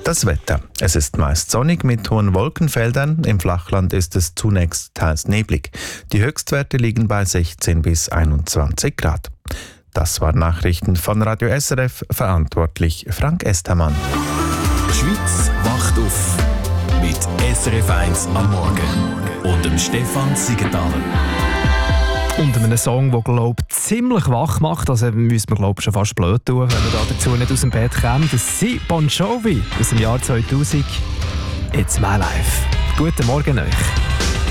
Das Wetter. Es ist meist sonnig mit hohen Wolkenfeldern. Im Flachland ist es zunächst teils neblig. Die Höchstwerte liegen bei 16 bis 21 Grad. Das waren Nachrichten von Radio SRF, verantwortlich Frank Estermann. Die Schweiz wacht auf mit SRF 1 am Morgen und dem Stefan Siegenthaler. Und einem Song, der, glaube ich, ziemlich wach macht. Also müsste man, glaube ich, schon fast blöd tun, wenn man da dazu nicht aus dem Bett käme. Das sind Bon Jovi aus dem Jahr 2000. It's my life. Guten Morgen euch.